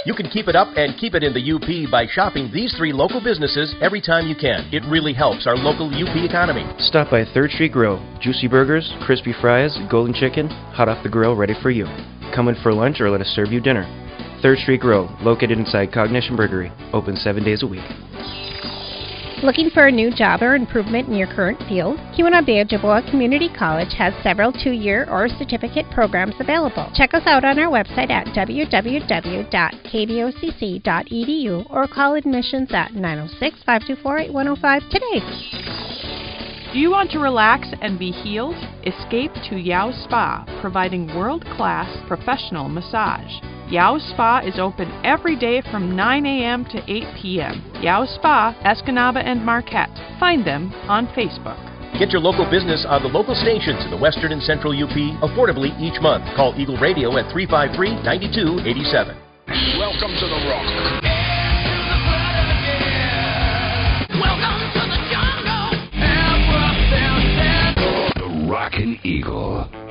You can keep it up and keep it in the UP by shopping these 3 local businesses every time you can. It really helps our local UP economy. Stop by 3rd Street Grill. Juicy burgers, crispy fries, golden chicken, hot off the grill, ready for you. Come in for lunch or let us serve you dinner. 3rd Street Grill, located inside Cognition Burgery. Open 7 days a week. Looking for a new job or improvement in your current field? Keweenaw-Ojibwa Community College has several 2-year or certificate programs available. Check us out on our website at www.kdocc.edu or call admissions at 906-524-8105 today. Do you want to relax and be healed? Escape to Yao Spa, providing world-class professional massage. Yao Spa is open every day from 9 a.m. to 8 p.m. Yao Spa, Escanaba and Marquette. Find them on Facebook. Get your local business on the local stations in the Western and Central UP affordably each month. Call Eagle Radio at 353-9287. Welcome to the Rock. Welcome to the jungle. The Rockin' Eagle.